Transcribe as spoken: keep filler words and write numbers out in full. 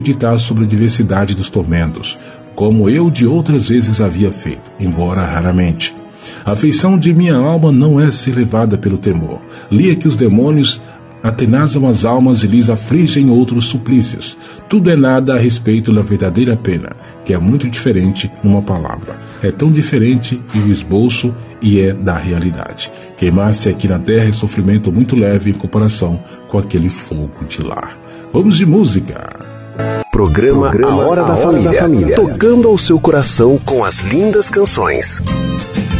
meditar sobre a diversidade dos tormentos, como eu de outras vezes havia feito, embora raramente. A afeição de minha alma não é ser levada pelo temor. Lia que os demônios atenazam as almas e lhes afligem outros suplícios. Tudo é nada a respeito da verdadeira pena, que é muito diferente numa palavra. É tão diferente e o esboço e é da realidade. Queimar-se aqui na terra é sofrimento muito leve em comparação com aquele fogo de lá. Vamos de música. Programa, Programa A Hora, da, a Hora Família, da Família, tocando ao seu coração com as lindas canções.